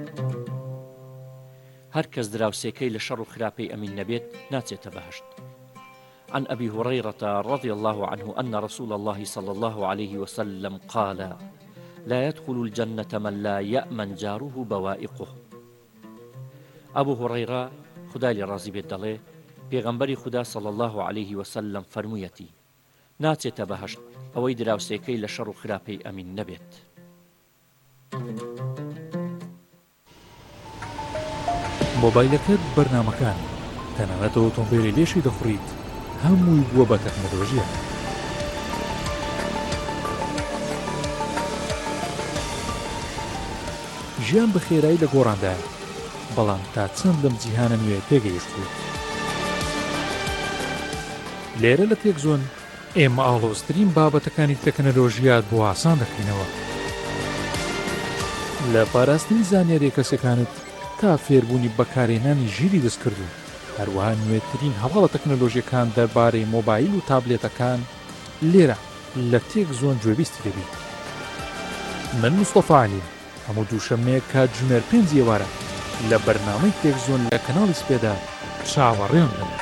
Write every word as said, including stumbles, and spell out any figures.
هەر کەس دراوسێکەی لە شەڕ و خراپەی ئەمین نەبێت ناچێتە بەهەشت. عن أبي هريرة رضي الله عنه أن رسول الله صلى الله عليه وسلم قال: لا يدخل الجنة من لا يأمن جاره بوائقه. أبو هريرة خدا لي رازي بيت دڵێ پێغەمبەری خدا صلى الله عليه وسلم فەرموویەتی ناچێتە بەهەشت ئەوەی دراوسێکەی لە شەڕ و خراپەی ئەمین نەبێت. مۆبایلەکەت بەرنامەکان تەنانەت ئۆتۆمبیلی لێشی دەخوڕیت هەمووی بووە بە تەکنۆلۆژیە. ژیان بە خێرایی لە گۆڕاندایە، بەڵام تا چەند لەم جیهانە نوێ تێگەیشتووت. لێرە لە تێکزۆن ئێمە ئاڵۆزترین بابەتەکانی تەکنۆلۆژیات بۆ ئاسان دەکەینەوە، لە پاراستنی زانیاری کەسەکانت تا فێربوونی بەکارهێنانی ژیری دەستکردو، هەروەها نوێترین هەواڵە تەکنۆلۆژیەکان دەربارەی مۆبایل و تابلێتەکان لێرە لە تێکزۆن گوێبیستی دەبیت. من مستەفا عەلیم هەموو دووشەممەیە کاتژمێر پێنج ئێوارە لە بەرنامەی تێکزۆن لە کەناڵی سپێدا چاوەڕێم بن.